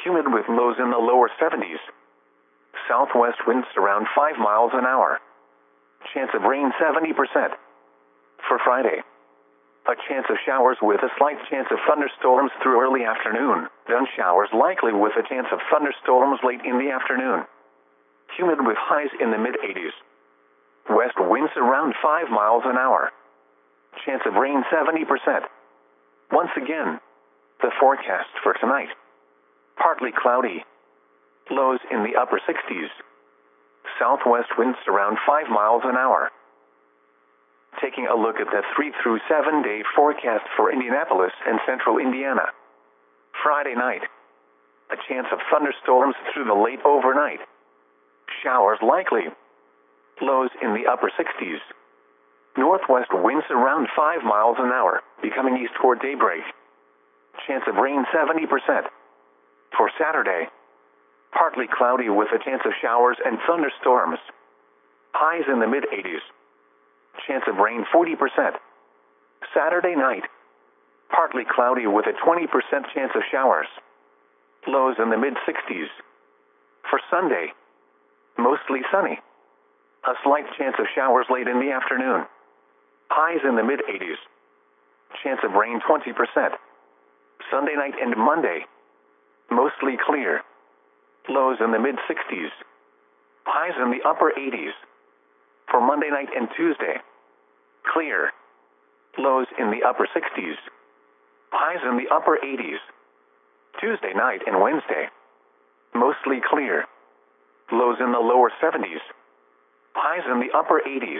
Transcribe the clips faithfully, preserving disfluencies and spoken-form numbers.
humid with lows in the lower seventies. Southwest winds around five miles an hour. Chance of rain seventy percent. For Friday, a chance of showers with a slight chance of thunderstorms through early afternoon, then showers likely with a chance of thunderstorms late in the afternoon. Humid with highs in the mid-eighties. West winds around five miles an hour. Chance of rain seventy percent. Once again, the forecast for tonight. Partly cloudy. Lows in the upper sixties. Southwest winds around five miles an hour. Taking a look at the three through seven day forecast for Indianapolis and central Indiana. Friday night. A chance of thunderstorms through the late overnight. Showers likely. Lows in the upper sixties. Northwest winds around five miles an hour, becoming east toward daybreak. Chance of rain seventy percent. For Saturday, partly cloudy with a chance of showers and thunderstorms. Highs in the mid-eighties. Chance of rain forty percent. Saturday night, partly cloudy with a twenty percent chance of showers. Lows in the mid-sixties. For Sunday, mostly sunny. A slight chance of showers late in the afternoon. Highs in the mid-eighties. Chance of rain twenty percent. Sunday night and Monday, mostly clear. Lows in the mid-sixties. Highs in the upper eighties. For Monday night and Tuesday, clear. Lows in the upper sixties. Highs in the upper eighties. Tuesday night and Wednesday, mostly clear. Lows in the lower seventies. Highs in the upper eighties.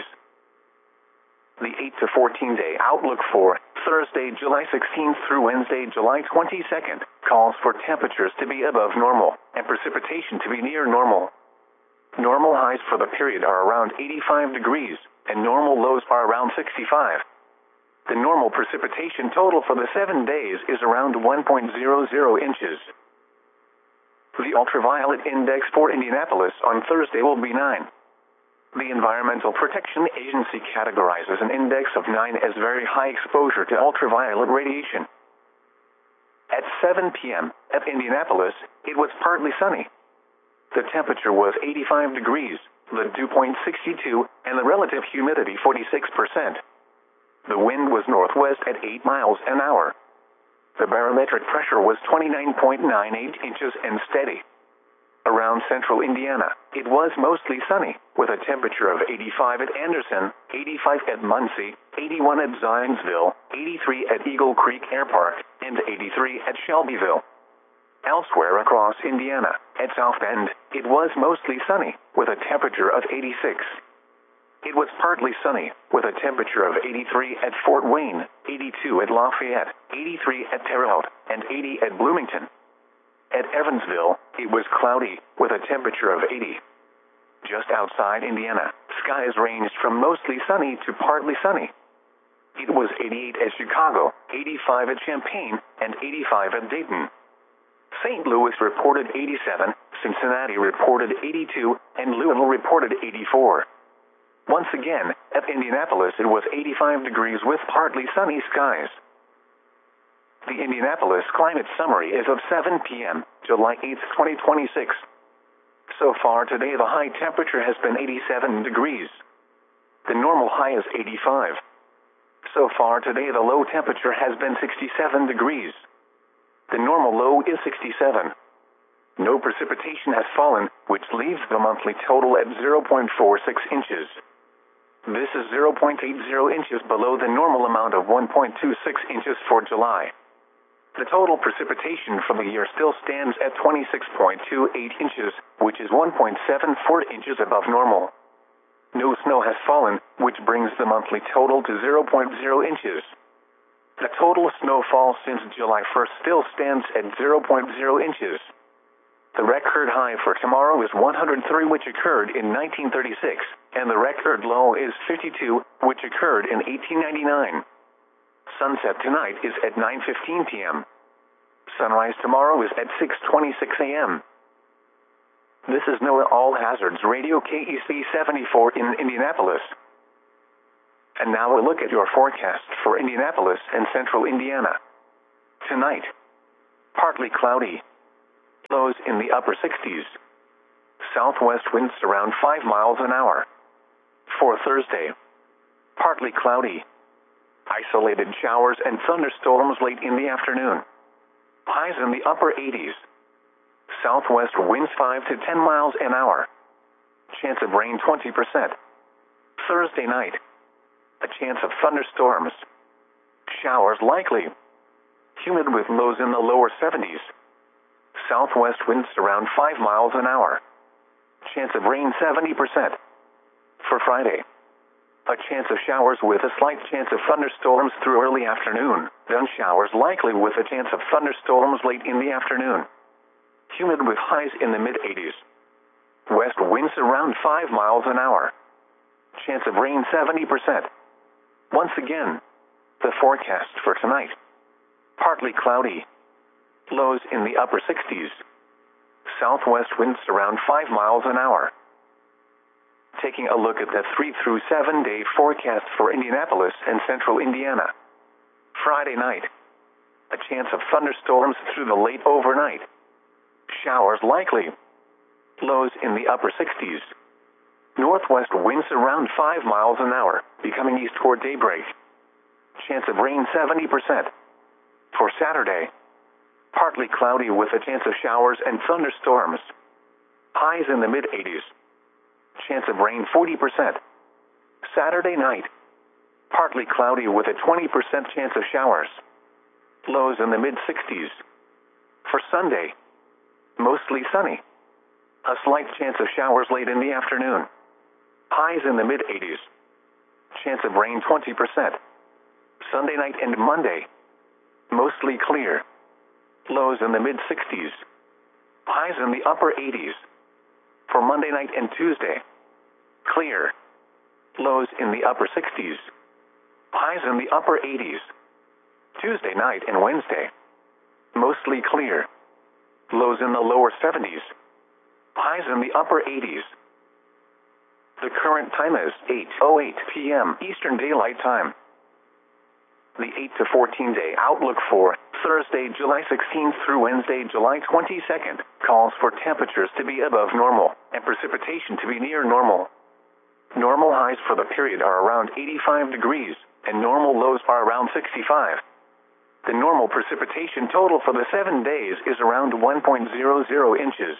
The eight to fourteen day outlook for Thursday, July sixteenth through Wednesday, July twenty-second, calls for temperatures to be above normal and precipitation to be near normal. Normal highs for the period are around eighty-five degrees, and normal lows are around sixty-five. The normal precipitation total for the seven days is around one point zero zero inches. The ultraviolet index for Indianapolis on Thursday will be nine. The Environmental Protection Agency categorizes an index of nine as very high exposure to ultraviolet radiation. At seven p.m. at Indianapolis, it was partly sunny. The temperature was eighty-five degrees, the dew point sixty-two, and the relative humidity forty-six percent. The wind was northwest at eight miles an hour. The barometric pressure was twenty-nine point nine eight inches and steady. Around central Indiana, it was mostly sunny, with a temperature of eighty-five at Anderson, eighty-five at Muncie, eighty-one at Zionsville, eighty-three at Eagle Creek Air Park, and eighty-three at Shelbyville. Elsewhere across Indiana, at South Bend, it was mostly sunny, with a temperature of eighty-six. It was partly sunny, with a temperature of eighty-three at Fort Wayne, eighty-two at Lafayette, eighty-three at Terre Haute, and eighty at Bloomington. At Evansville, it was cloudy, with a temperature of eighty. Just outside Indiana, skies ranged from mostly sunny to partly sunny. It was eighty-eight at Chicago, eighty-five at Champaign, and eighty-five at Dayton. Saint Louis reported eighty-seven, Cincinnati reported eighty-two, and Louisville reported eighty-four. Once again, at Indianapolis it was eighty-five degrees with partly sunny skies. The Indianapolis Climate Summary is of seven p.m., July eighth, twenty twenty-six. So far today the high temperature has been eighty-seven degrees. The normal high is eighty-five. So far today the low temperature has been sixty-seven degrees. The normal low is sixty-seven. No precipitation has fallen, which leaves the monthly total at zero point four six inches. This is zero point eight zero inches below the normal amount of one point two six inches for July. The total precipitation for the year still stands at twenty-six point two eight inches, which is one point seven four inches above normal. No snow has fallen, which brings the monthly total to zero point zero inches. The total snowfall since July first still stands at zero point zero inches. The record high for tomorrow is one hundred three, which occurred in nineteen thirty-six, and the record low is fifty-two, which occurred in eighteen ninety-nine. Sunset tonight is at nine fifteen p.m. Sunrise tomorrow is at six twenty-six a.m. This is NOAA All Hazards Radio K E C seventy-four in Indianapolis. And now a look at your forecast for Indianapolis and central Indiana. Tonight, partly cloudy. Lows in the upper sixties. Southwest winds around five miles an hour. For Thursday, partly cloudy. Isolated showers and thunderstorms late in the afternoon. Highs in the upper eighties. Southwest winds five to ten miles an hour. Chance of rain twenty percent. Thursday night, a chance of thunderstorms. Showers likely. Humid with lows in the lower seventies. Southwest winds around five miles an hour. Chance of rain seventy percent. For Friday, a chance of showers with a slight chance of thunderstorms through early afternoon, then showers likely with a chance of thunderstorms late in the afternoon. Humid with highs in the mid-eighties. West winds around five miles an hour. Chance of rain seventy percent. Once again, the forecast for tonight. Partly cloudy. Lows in the upper sixties. Southwest winds around five miles an hour. Taking a look at the three through seven day forecast for Indianapolis and central Indiana. Friday night, a chance of thunderstorms through the late overnight. Showers likely. Lows in the upper sixties. Northwest winds around five miles an hour, becoming east toward daybreak. Chance of rain seventy percent. For Saturday, partly cloudy with a chance of showers and thunderstorms. Highs in the mid-eighties. Chance of rain forty percent. Saturday night, partly cloudy with a twenty percent chance of showers. Lows in the mid-sixties. For Sunday, mostly sunny. A slight chance of showers late in the afternoon. Highs in the mid-eighties. Chance of rain twenty percent. Sunday night and Monday, mostly clear. Lows in the mid-sixties. Highs in the upper eighties. For Monday night and Tuesday, clear. Lows in the upper sixties. Highs in the upper eighties. Tuesday night and Wednesday, mostly clear. Lows in the lower seventies. Highs in the upper eighties. The current time is eight oh eight p m Eastern Daylight Time. The eight to fourteen day outlook for Thursday, July sixteenth through Wednesday, July twenty-second, calls for temperatures to be above normal and precipitation to be near normal. Normal highs for the period are around eighty-five degrees, and normal lows are around sixty-five. The normal precipitation total for the seven days is around one point zero zero inches.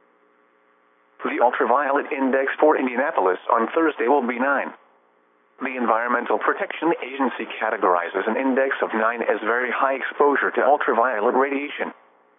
The ultraviolet index for Indianapolis on Thursday will be nine. The Environmental Protection Agency categorizes an index of nine as very high exposure to ultraviolet radiation.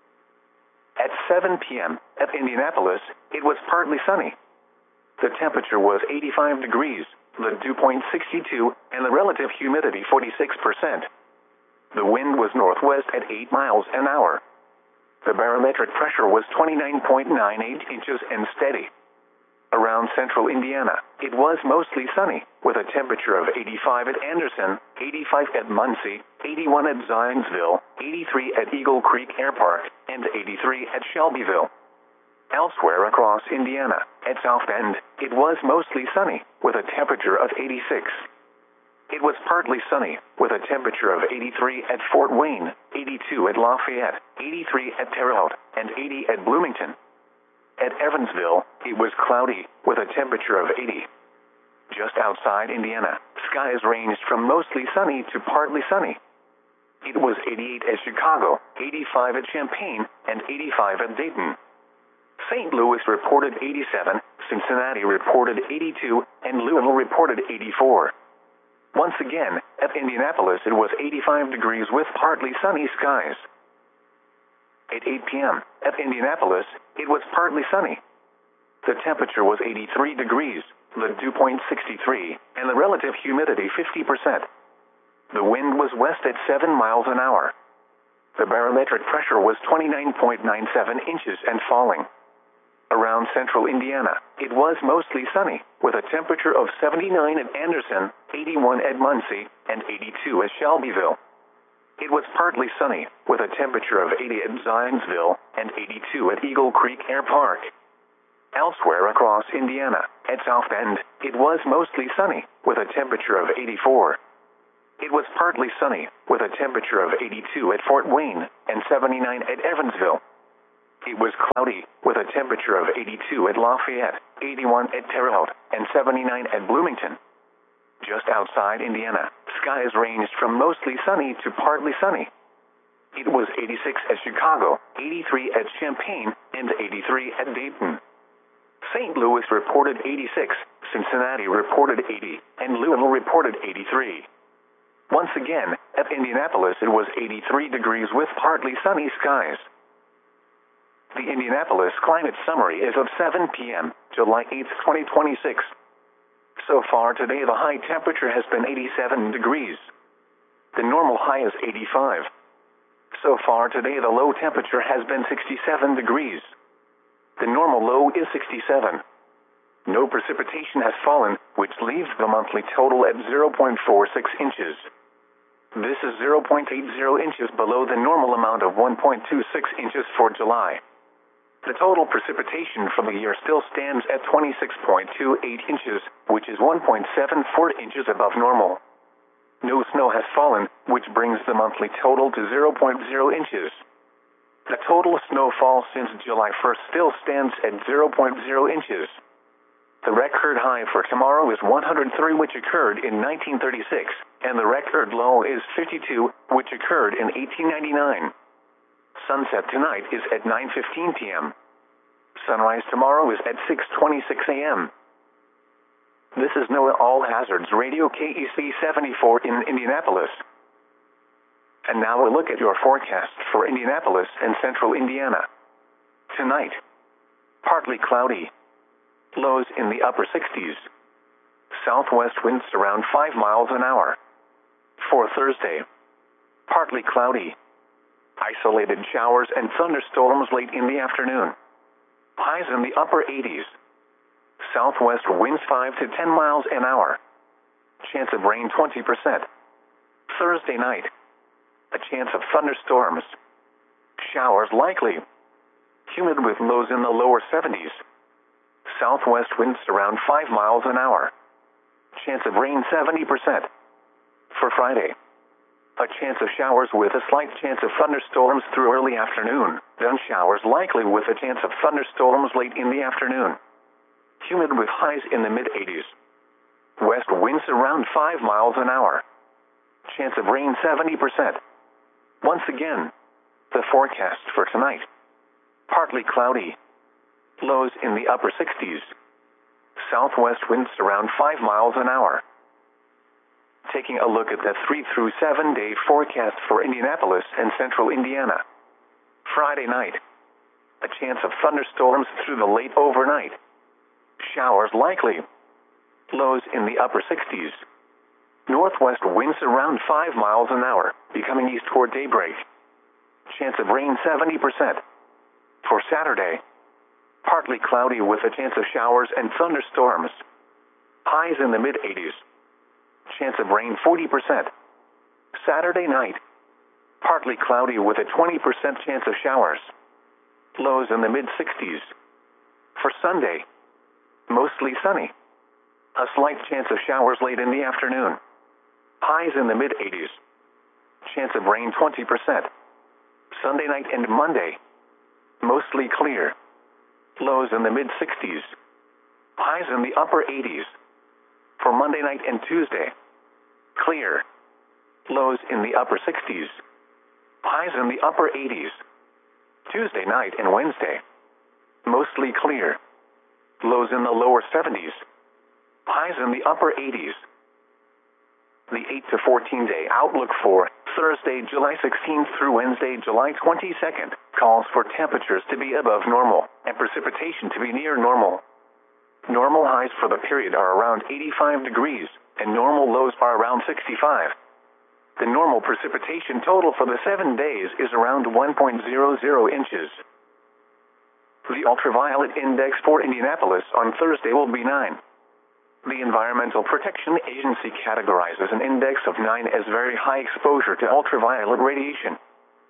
At seven p m at Indianapolis, it was partly sunny. The temperature was eighty-five degrees, the dew point sixty-two, and the relative humidity forty-six percent. The wind was northwest at eight miles an hour. The barometric pressure was twenty-nine point nine eight inches and steady. Around central Indiana, it was mostly sunny, with a temperature of eighty-five at Anderson, eighty-five at Muncie, eighty-one at Zionsville, eighty-three at Eagle Creek Air Park, and eighty-three at Shelbyville. Elsewhere across Indiana, at South Bend, it was mostly sunny, with a temperature of eighty-six. It was partly sunny, with a temperature of eighty-three at Fort Wayne, eighty-two at Lafayette, eighty-three at Terre Haute, and eighty at Bloomington. At Evansville, it was cloudy, with a temperature of eighty. Just outside Indiana, skies ranged from mostly sunny to partly sunny. It was eighty-eight at Chicago, eighty-five at Champaign, and eighty-five at Dayton. Saint Louis reported eighty-seven, Cincinnati reported eighty-two, and Louisville reported eighty-four. Once again, at Indianapolis it was eighty-five degrees with partly sunny skies. At eight p m at Indianapolis, it was partly sunny. The temperature was eighty-three degrees, the dew point sixty-three, and the relative humidity fifty percent. The wind was west at seven miles an hour. The barometric pressure was twenty-nine point nine seven inches and falling. Around central Indiana, it was mostly sunny, with a temperature of seventy-nine at Anderson, eighty-one at Muncie, and eighty-two at Shelbyville. It was partly sunny, with a temperature of eighty at Zionsville, and eighty-two at Eagle Creek Air Park. Elsewhere across Indiana, at South Bend, it was mostly sunny, with a temperature of eighty-four. It was partly sunny, with a temperature of eighty-two at Fort Wayne, and seventy-nine at Evansville. It was cloudy, with a temperature of eighty-two at Lafayette, eighty-one at Terre Haute, and seventy-nine at Bloomington. Just outside Indiana, skies ranged from mostly sunny to partly sunny. It was eighty-six at Chicago, eighty-three at Champaign, and eighty-three at Dayton. Saint Louis reported eighty-six, Cincinnati reported eighty, and Louisville reported eighty-three. Once again, at Indianapolis it was eighty-three degrees with partly sunny skies. The Indianapolis Climate Summary is of seven p m, July eighth, twenty twenty-six. So far today the high temperature has been eighty-seven degrees. The normal high is eighty-five. So far today the low temperature has been sixty-seven degrees. The normal low is sixty-seven. No precipitation has fallen, which leaves the monthly total at zero point four six inches. This is zero point eight zero inches below the normal amount of one point two six inches for July. The total precipitation for the year still stands at twenty-six point two eight inches, which is one point seven four inches above normal. No snow has fallen, which brings the monthly total to zero point zero inches. The total snowfall since July first still stands at zero point zero inches. The record high for tomorrow is one hundred three, which occurred in nineteen thirty-six, and the record low is fifty-two, which occurred in eighteen ninety-nine. Sunset tonight is at nine fifteen p m Sunrise tomorrow is at six twenty-six a m This is NOAA All Hazards Radio K E C seventy-four in Indianapolis. And now a look at your forecast for Indianapolis and central Indiana. Tonight, partly cloudy. Lows in the upper sixties. Southwest winds around five miles an hour. For Thursday, partly cloudy. Isolated showers and thunderstorms late in the afternoon. Highs in the upper eighties. Southwest winds five to ten miles an hour. Chance of rain twenty percent. Thursday night, a chance of thunderstorms. Showers likely. Humid with lows in the lower seventies. Southwest winds around five miles an hour. Chance of rain seventy percent. For Friday, a chance of showers with a slight chance of thunderstorms through early afternoon, then showers likely with a chance of thunderstorms late in the afternoon. Humid with highs in the mid eighties. West winds around five miles an hour. Chance of rain seventy percent. Once again, the forecast for tonight. Partly cloudy. Lows in the upper sixties. Southwest winds around five miles an hour. Taking a look at the three through seven day forecast for Indianapolis and central Indiana. Friday night, a chance of thunderstorms through the late overnight. Showers likely. Lows in the upper sixties. Northwest winds around five miles an hour, becoming east toward daybreak. Chance of rain seventy percent. For Saturday, partly cloudy with a chance of showers and thunderstorms. Highs in the mid eighties. Chance of rain forty percent. Saturday night, partly cloudy with a twenty percent chance of showers. Lows in the mid sixties. For Sunday, mostly sunny. A slight chance of showers late in the afternoon. Highs in the mid eighties. Chance of rain twenty percent. Sunday night and Monday, mostly clear. Lows in the mid sixties. Highs in the upper eighties. For Monday night and Tuesday, clear. Lows in the upper sixties. Highs in the upper eighties. Tuesday night and Wednesday, mostly clear. Lows in the lower seventies. Highs in the upper eighties. The eight to fourteen day outlook for Thursday, July sixteenth through Wednesday, July twenty-second, calls for temperatures to be above normal and precipitation to be near normal. Normal highs for the period are around eighty-five degrees, and normal lows are around sixty-five. The normal precipitation total for the seven days is around one point zero zero inches. The ultraviolet index for Indianapolis on Thursday will be nine. The Environmental Protection Agency categorizes an index of nine as very high exposure to ultraviolet radiation.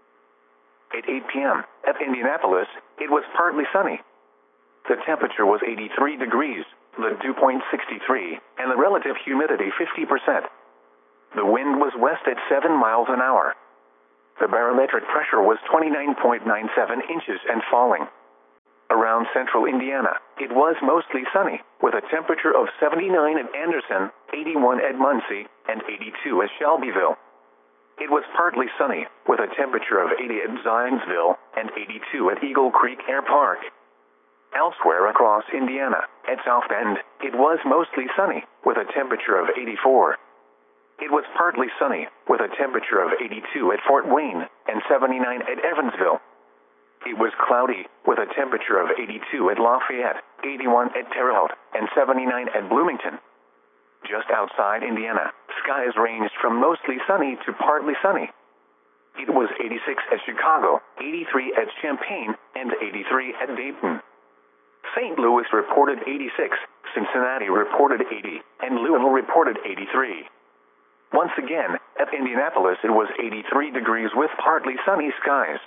At eight p m at Indianapolis, it was partly sunny. The temperature was eighty-three degrees, the dew point sixty-three, and the relative humidity fifty percent. The wind was west at seven miles an hour. The barometric pressure was twenty-nine point nine seven inches and falling. Around central Indiana, it was mostly sunny, with a temperature of seventy-nine at Anderson, eighty-one at Muncie, and eighty-two at Shelbyville. It was partly sunny, with a temperature of eighty at Zionsville, and eighty-two at Eagle Creek Air Park. Elsewhere across Indiana, at South Bend, it was mostly sunny, with a temperature of eighty-four. It was partly sunny, with a temperature of eighty-two at Fort Wayne, and seventy-nine at Evansville. It was cloudy, with a temperature of eighty-two at Lafayette, eighty-one at Terre Haute, and seventy-nine at Bloomington. Just outside Indiana, skies ranged from mostly sunny to partly sunny. It was eighty-six at Chicago, eighty-three at Champaign, and eighty-three at Dayton. Saint Louis reported eighty-six, Cincinnati reported eighty, and Louisville reported eighty-three. Once again, at Indianapolis it was eighty-three degrees with partly sunny skies.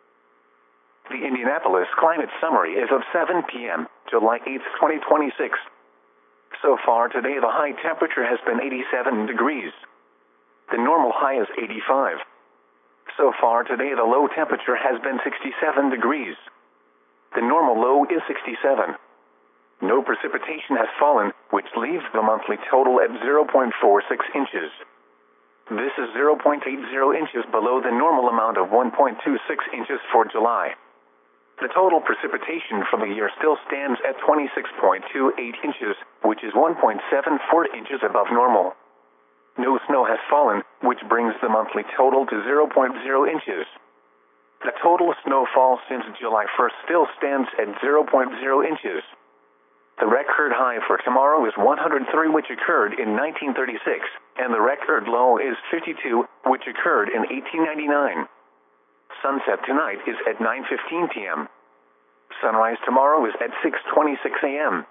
The Indianapolis Climate Summary is of seven p m, July eighth, twenty twenty-six. So far today the high temperature has been eighty-seven degrees. The normal high is eighty-five. So far today the low temperature has been sixty-seven degrees. The normal low is sixty-seven. No precipitation has fallen, which leaves the monthly total at zero point four six inches. This is zero point eight zero inches below the normal amount of one point two six inches for July. The total precipitation for the year still stands at twenty-six point two eight inches, which is one point seven four inches above normal. No snow has fallen, which brings the monthly total to zero point zero inches. The total snowfall since July first still stands at zero point zero inches. The record high for tomorrow is one hundred three, which occurred in nineteen thirty-six, and the record low is fifty-two, which occurred in eighteen ninety-nine. Sunset tonight is at nine fifteen p m Sunrise tomorrow is at six twenty-six a m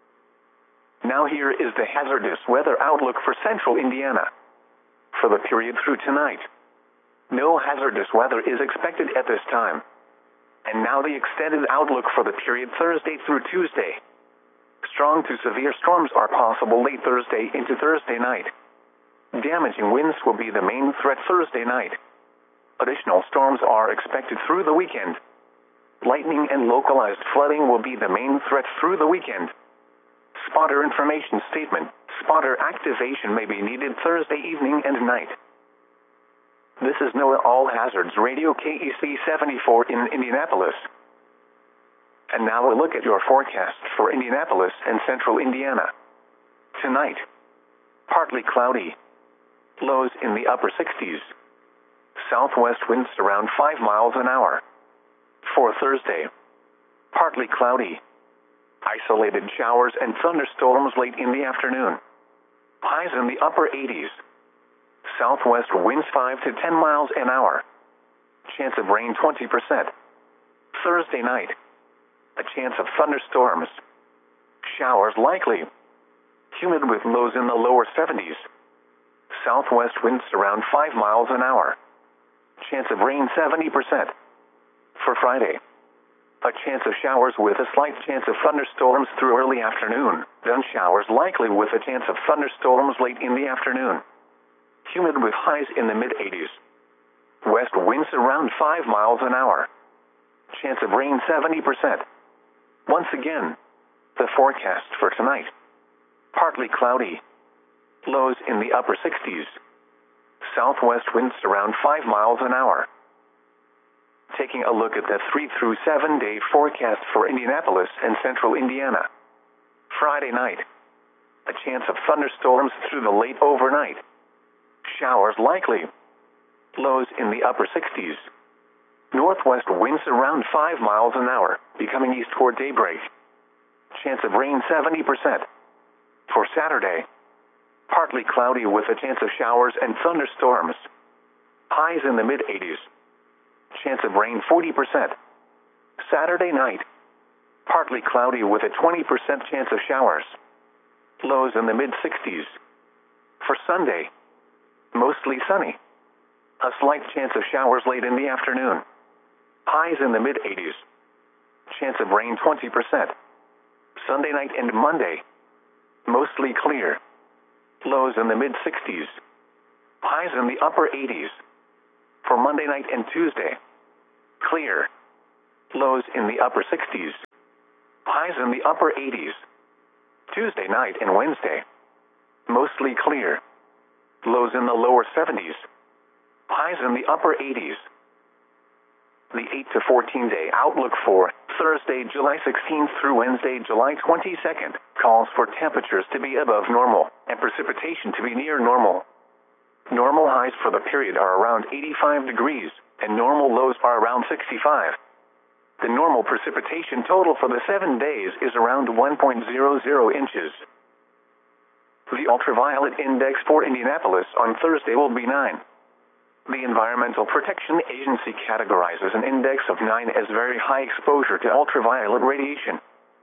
Now here is the hazardous weather outlook for central Indiana. For the period through tonight, no hazardous weather is expected at this time. And now the extended outlook for the period Thursday through Tuesday. Strong to severe storms are possible late Thursday into Thursday night. Damaging winds will be the main threat Thursday night. Additional storms are expected through the weekend. Lightning and localized flooding will be the main threat through the weekend. Spotter information statement: spotter activation may be needed Thursday evening and night. This is NOAA All Hazards Radio K E C seventy-four in Indianapolis. And now a look at your forecast for Indianapolis and central Indiana. Tonight, partly cloudy. Lows in the upper sixties. Southwest winds around five miles an hour. For Thursday, partly cloudy. Isolated showers and thunderstorms late in the afternoon. Highs in the upper eighties. Southwest winds five to ten miles an hour. Chance of rain twenty percent. Thursday night, a chance of thunderstorms. Showers likely. Humid with lows in the lower seventies. Southwest winds around five miles an hour. Chance of rain seventy percent. For Friday, a chance of showers with a slight chance of thunderstorms through early afternoon, then showers likely with a chance of thunderstorms late in the afternoon. Humid with highs in the mid eighties. West winds around five miles an hour. Chance of rain seventy percent. Once again, the forecast for tonight. Partly cloudy. Lows in the upper sixties. Southwest winds around five miles an hour. Taking a look at the three through seven day forecast for Indianapolis and central Indiana. Friday night, a chance of thunderstorms through the late overnight. Showers likely. Lows in the upper sixties. Northwest winds around five miles an hour, becoming east toward daybreak. Chance of rain seventy percent. For Saturday, partly cloudy with a chance of showers and thunderstorms. Highs in the mid eighties. Chance of rain forty percent. Saturday night, partly cloudy with a twenty percent chance of showers. Lows in the mid sixties. For Sunday, mostly sunny. A slight chance of showers late in the afternoon. Highs in the mid eighties. Chance of rain twenty percent. Sunday night and Monday, mostly clear. Lows in the mid sixties. Highs in the upper eighties. For Monday night and Tuesday, clear. Lows in the upper sixties. Highs in the upper eighties. Tuesday night and Wednesday, mostly clear. Lows in the lower seventies. Highs in the upper eighties. The eight to fourteen day outlook for Thursday, July sixteenth through Wednesday, July twenty-second, calls for temperatures to be above normal and precipitation to be near normal. Normal highs for the period are around eighty-five degrees, and normal lows are around sixty-five. The normal precipitation total for the seven days is around one point zero zero inches. The ultraviolet index for Indianapolis on Thursday will be nine. The Environmental Protection Agency categorizes an index of nine as very high exposure to ultraviolet radiation.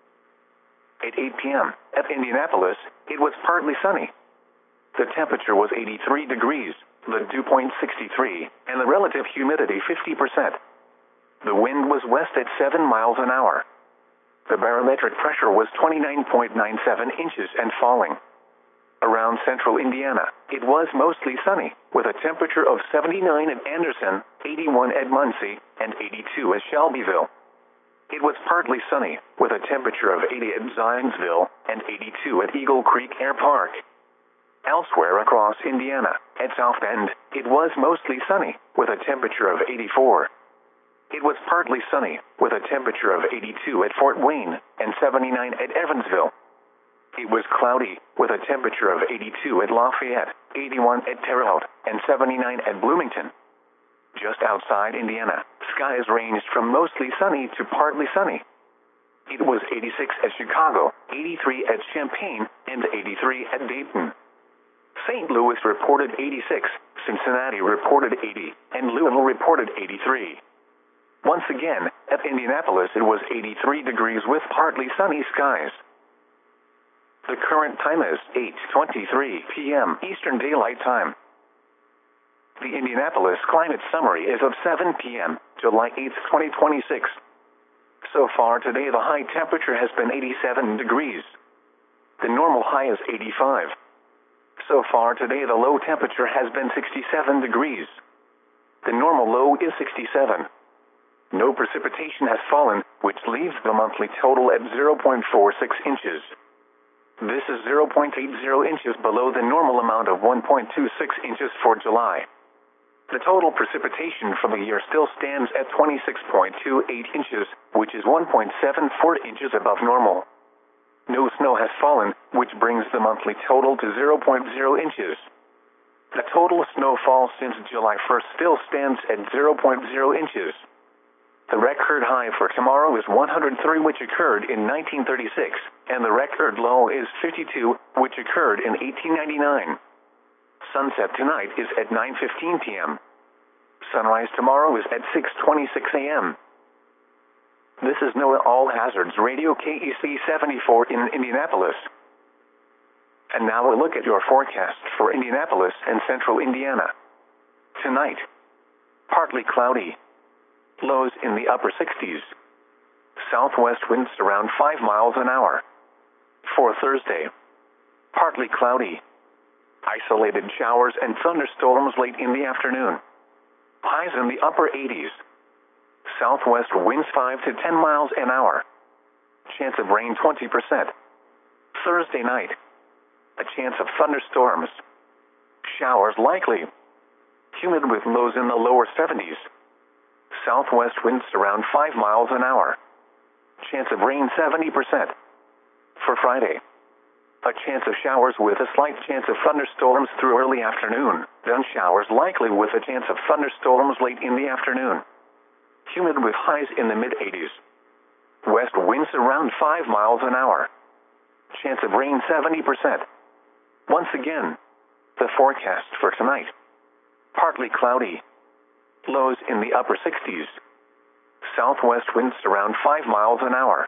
At eight p m at Indianapolis, it was partly sunny. The temperature was eighty-three degrees, the dew point sixty-three, and the relative humidity fifty percent. The wind was west at seven miles an hour. The barometric pressure was twenty-nine point nine seven inches and falling. Around central Indiana, it was mostly sunny, with a temperature of seventy-nine at Anderson, eighty-one at Muncie, and eighty-two at Shelbyville. It was partly sunny, with a temperature of eighty at Zionsville, and eighty-two at Eagle Creek Air Park. Elsewhere across Indiana, at South Bend, it was mostly sunny, with a temperature of eighty-four. It was partly sunny, with a temperature of eighty-two at Fort Wayne, and seventy-nine at Evansville. It was cloudy, with a temperature of eighty-two at Lafayette, eighty-one at Terre Haute, and seventy-nine at Bloomington. Just outside Indiana, skies ranged from mostly sunny to partly sunny. It was eighty-six at Chicago, eighty-three at Champaign, and eighty-three at Dayton. Saint Louis reported eighty-six, Cincinnati reported eighty, and Louisville reported eighty-three. Once again, at Indianapolis it was eighty-three degrees with partly sunny skies. The current time is eight twenty-three p m Eastern Daylight Time. The Indianapolis Climate Summary is of seven p m July eighth, twenty twenty-six. So far today the high temperature has been eighty-seven degrees. The normal high is eighty-five. So far today the low temperature has been sixty-seven degrees. The normal low is sixty-seven. No precipitation has fallen, which leaves the monthly total at zero point four six inches. This is zero point eight zero inches below the normal amount of one point two six inches for July. The total precipitation for the year still stands at twenty-six point two eight inches, which is one point seven four inches above normal. No snow has fallen, which brings the monthly total to zero point zero inches. The total snowfall since July first still stands at zero point zero inches. The record high for tomorrow is one hundred three, which occurred in nineteen thirty-six, and the record low is fifty-two, which occurred in eighteen ninety-nine. Sunset tonight is at nine fifteen p m Sunrise tomorrow is at six twenty-six a m This is NOAA All Hazards Radio K E C seventy-four in Indianapolis. And now a look at your forecast for Indianapolis and central Indiana. Tonight, partly cloudy. Lows in the upper sixties. Southwest winds around five miles an hour. For Thursday, partly cloudy. Isolated showers and thunderstorms late in the afternoon. Highs in the upper eighties. Southwest winds five to ten miles an hour. Chance of rain twenty percent. Thursday night, a chance of thunderstorms. Showers likely. Humid with lows in the lower seventies. Southwest winds around five miles an hour. Chance of rain seventy percent. For Friday, a chance of showers with a slight chance of thunderstorms through early afternoon, then showers likely with a chance of thunderstorms late in the afternoon. Humid with highs in the mid eighties. West winds around five miles an hour. Chance of rain seventy percent. Once again, the forecast for tonight. Partly cloudy. Lows in the upper sixties. Southwest winds around five miles an hour.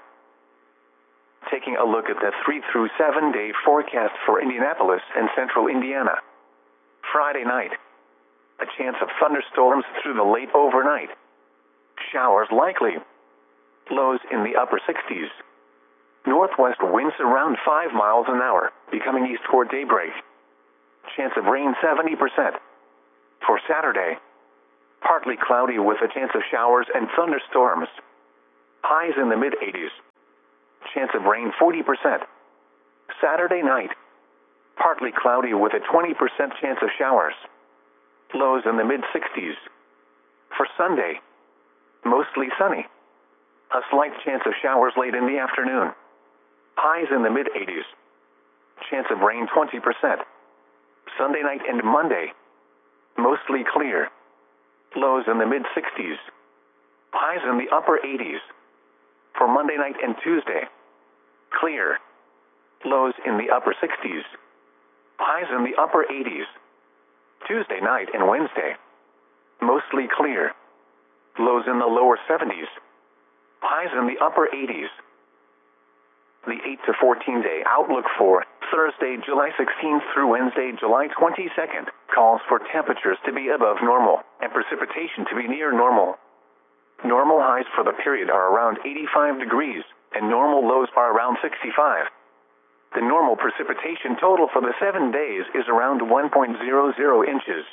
Taking a look at the three through seven day forecast for Indianapolis and central Indiana. Friday night, a chance of thunderstorms through the late overnight. Showers likely. Lows in the upper sixties. Northwest winds around five miles an hour, becoming east toward daybreak. Chance of rain seventy percent. For Saturday, Partly cloudy with a chance of showers and thunderstorms. Highs in the mid eighties. Chance of rain forty percent. Saturday night. Partly cloudy with a twenty percent chance of showers. Lows in the mid sixties. For Sunday. Mostly sunny. A slight chance of showers late in the afternoon. Highs in the mid eighties. Chance of rain twenty percent. Sunday night and Monday. Mostly clear. Lows in the mid sixties. Highs in the upper eighties. For Monday night and Tuesday. Clear. Lows in the upper sixties. Highs in the upper eighties. Tuesday night and Wednesday. Mostly clear. Lows in the lower seventies. Highs in the upper eighties. The eight to fourteen day outlook for Thursday, July sixteenth through Wednesday, July twenty-second, calls for temperatures to be above normal and precipitation to be near normal. Normal highs for the period are around eighty-five degrees, and normal lows are around sixty-five. The normal precipitation total for the seven days is around one point zero zero inches.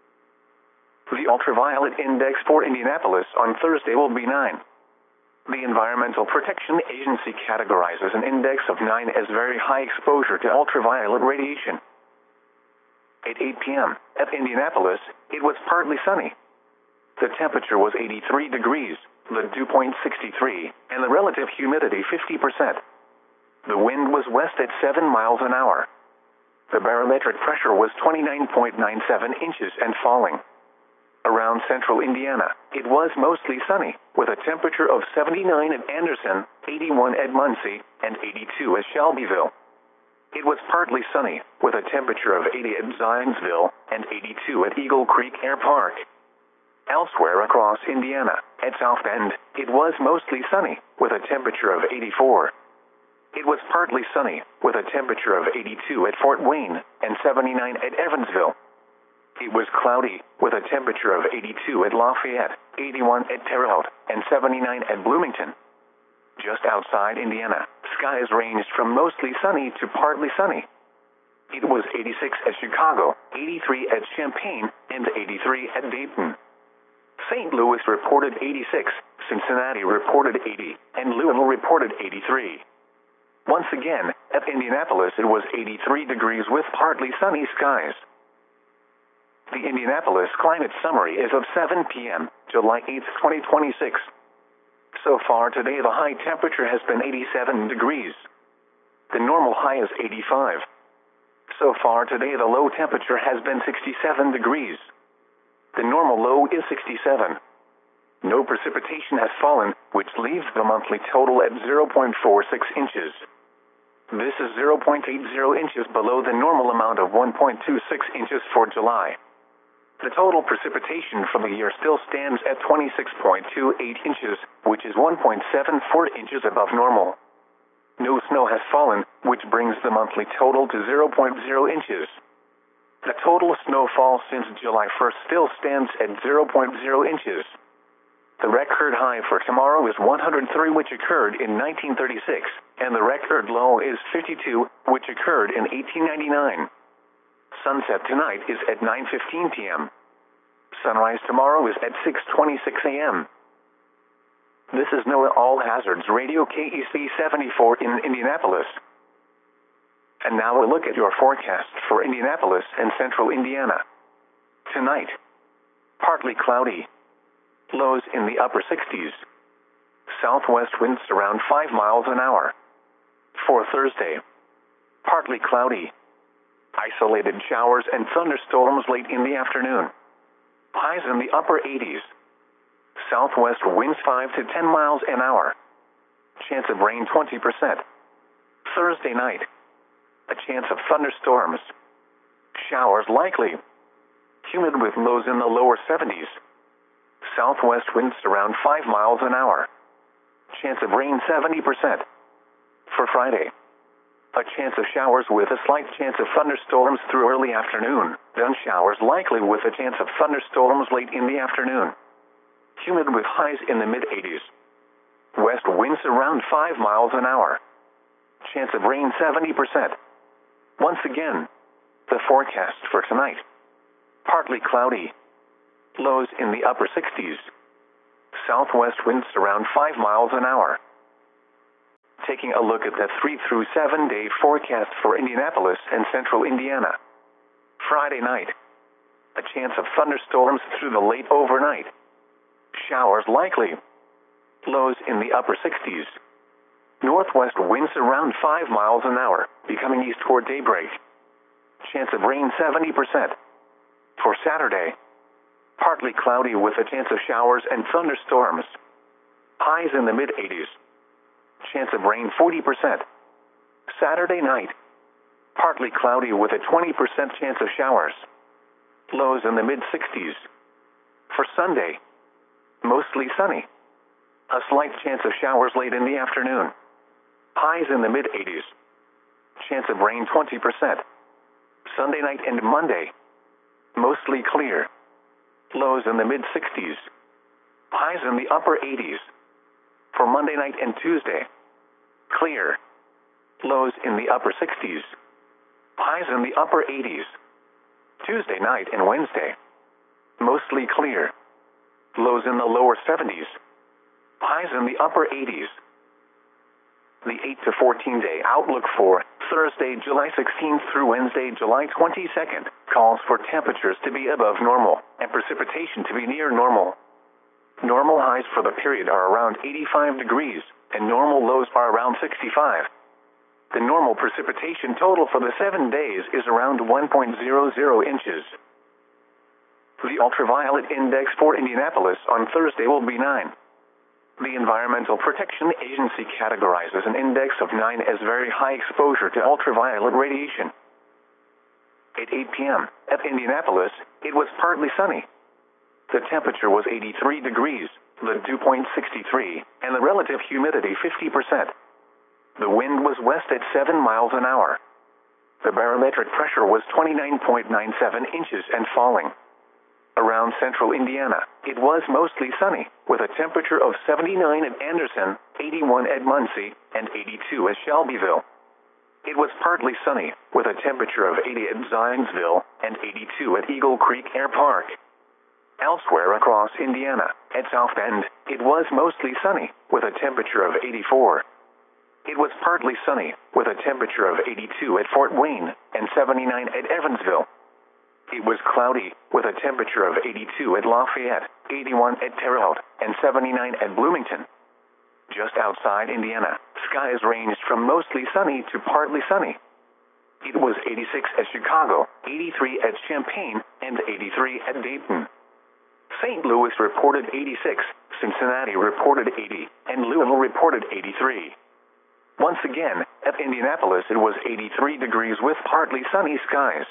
The ultraviolet index for Indianapolis on Thursday will be nine. The Environmental Protection Agency categorizes an index of nine as very high exposure to ultraviolet radiation. At eight p m at Indianapolis, it was partly sunny. The temperature was eighty-three degrees, the dew point sixty-three, and the relative humidity fifty percent. The wind was west at seven miles an hour. The barometric pressure was twenty-nine point nine seven inches and falling. Around central Indiana, it was mostly sunny, with a temperature of seventy-nine at Anderson, eighty-one at Muncie, and eighty-two at Shelbyville. It was partly sunny, with a temperature of eighty at Zionsville, and eighty-two at Eagle Creek Air Park. Elsewhere across Indiana, at South Bend, it was mostly sunny, with a temperature of eighty-four. It was partly sunny, with a temperature of eighty-two at Fort Wayne, and seventy-nine at Evansville. It was cloudy, with a temperature of eighty-two at Lafayette, eighty-one at Terre Haute, and seventy-nine at Bloomington. Just outside Indiana, skies ranged from mostly sunny to partly sunny. It was eighty-six at Chicago, eighty-three at Champaign, and eighty-three at Dayton. Saint Louis reported eighty-six, Cincinnati reported eighty, and Louisville reported eighty-three. Once again, at Indianapolis it was eighty-three degrees with partly sunny skies. The Indianapolis Climate Summary is of seven p m, July eighth, twenty twenty-six. So far today the high temperature has been eighty-seven degrees. The normal high is eighty-five. So far today the low temperature has been sixty-seven degrees. The normal low is sixty-seven. No precipitation has fallen, which leaves the monthly total at zero point four six inches. This is zero point eight zero inches below the normal amount of one point two six inches for July. The total precipitation for the year still stands at twenty-six point two eight inches, which is one point seven four inches above normal. No snow has fallen, which brings the monthly total to zero point zero inches. The total snowfall since July first still stands at zero point zero inches. The record high for tomorrow is one hundred three, which occurred in nineteen thirty-six, and the record low is fifty-two, which occurred in eighteen ninety-nine. Sunset tonight is at nine fifteen p m Sunrise tomorrow is at six twenty-six a m This is NOAA All Hazards Radio K E C seventy-four in Indianapolis. And now we'll look at your forecast for Indianapolis and central Indiana. Tonight, partly cloudy. Lows in the upper sixties. Southwest winds around five miles an hour. For Thursday, partly cloudy. Isolated showers and thunderstorms late in the afternoon. Highs in the upper eighties. Southwest winds five to ten miles an hour. Chance of rain twenty percent. Thursday night. A chance of thunderstorms. Showers likely. Humid with lows in the lower seventies. Southwest winds around five miles an hour. Chance of rain seventy percent. For Friday. A chance of showers with a slight chance of thunderstorms through early afternoon, then showers likely with a chance of thunderstorms late in the afternoon. Humid with highs in the mid eighties. West winds around five miles an hour. Chance of rain seventy percent. Once again, the forecast for tonight. Partly cloudy. Lows in the upper sixties. Southwest winds around five miles an hour. Taking a look at the three through seven day forecast for Indianapolis and central Indiana. Friday night. A chance of thunderstorms through the late overnight. Showers likely. Lows in the upper sixties. Northwest winds around five miles an hour, becoming east toward daybreak. Chance of rain seventy percent. For Saturday. Partly cloudy with a chance of showers and thunderstorms. Highs in the mid eighties. Chance of rain forty percent. Saturday night. Partly cloudy with a twenty percent chance of showers. Lows in the mid sixties. For Sunday. Mostly sunny. A slight chance of showers late in the afternoon. Highs in the mid eighties. Chance of rain twenty percent. Sunday night and Monday. Mostly clear. Lows in the mid sixties. Highs in the upper eighties. For Monday night and Tuesday. Clear. Lows in the upper sixties. Highs in the upper eighties. Tuesday night and Wednesday. Mostly clear. Lows in the lower seventies. Highs in the upper eighties. The eight to fourteen day outlook for Thursday, July sixteenth through Wednesday, July twenty-second, calls for temperatures to be above normal and precipitation to be near normal. Normal highs for the period are around eighty-five degrees, and normal lows are around sixty-five. The normal precipitation total for the seven days is around one point zero zero inches. The ultraviolet index for Indianapolis on Thursday will be nine. The Environmental Protection Agency categorizes an index of nine as very high exposure to ultraviolet radiation. At eight p m at Indianapolis, it was partly sunny. The temperature was eighty-three degrees, the dew point sixty-three, and the relative humidity fifty percent. The wind was west at seven miles an hour. The barometric pressure was twenty-nine point nine seven inches and falling. Around central Indiana, it was mostly sunny, with a temperature of seventy-nine at Anderson, eighty-one at Muncie, and eighty-two at Shelbyville. It was partly sunny, with a temperature of eighty at Zionsville, and eighty-two at Eagle Creek Air Park. Elsewhere across Indiana, at South Bend, it was mostly sunny, with a temperature of eighty-four. It was partly sunny, with a temperature of eighty-two at Fort Wayne, and seventy-nine at Evansville. It was cloudy, with a temperature of eighty-two at Lafayette, eighty-one at Terre Haute, and seventy-nine at Bloomington. Just outside Indiana, skies ranged from mostly sunny to partly sunny. It was eighty-six at Chicago, eighty-three at Champaign, and eighty-three at Dayton. Saint Louis reported eighty-six, Cincinnati reported eighty, and Louisville reported eighty-three. Once again, at Indianapolis it was eighty-three degrees with partly sunny skies.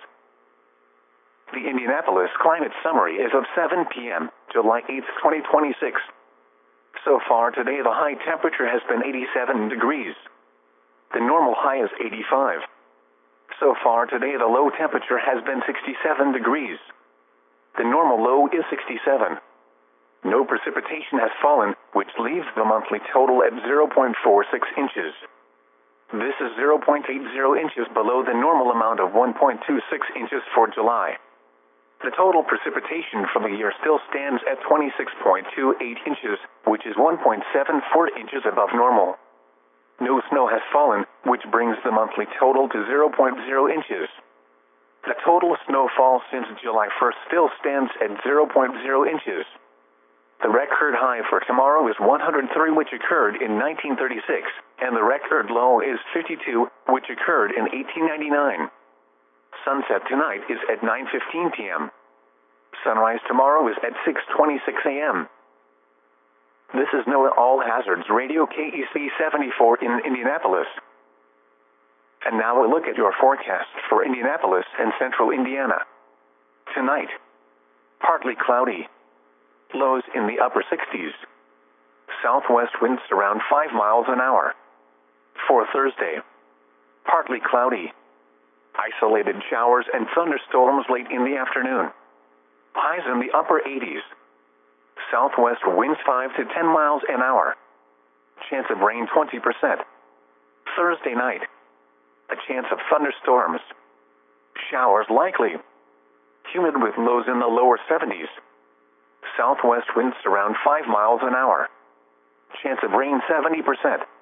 The Indianapolis Climate Summary is of seven p m, July eighth, twenty twenty-six. So far today the high temperature has been eighty-seven degrees. The normal high is eighty-five. So far today the low temperature has been sixty-seven degrees. The normal low is sixty-seven. No precipitation has fallen, which leaves the monthly total at zero point four six inches. This is zero point eight zero inches below the normal amount of one point two six inches for July. The total precipitation for the year still stands at twenty-six point two eight inches, which is one point seven four inches above normal. No snow has fallen, which brings the monthly total to zero point zero inches. The total snowfall since July first still stands at zero point zero inches. The record high for tomorrow is one hundred three, which occurred in nineteen thirty-six, and the record low is fifty-two, which occurred in eighteen ninety-nine. Sunset tonight is at nine fifteen p m Sunrise tomorrow is at six twenty-six a m This is NOAA All Hazards Radio K E C seventy-four in Indianapolis. And now a look at your forecast for Indianapolis and central Indiana. Tonight, partly cloudy. Lows in the upper sixties. Southwest winds around five miles an hour. For Thursday, partly cloudy. Isolated showers and thunderstorms late in the afternoon. Highs in the upper eighties. Southwest winds five to ten miles an hour. Chance of rain twenty percent. Thursday night, a chance of thunderstorms. Showers likely. Humid with lows in the lower seventies. Southwest winds around five miles an hour. Chance of rain seventy percent.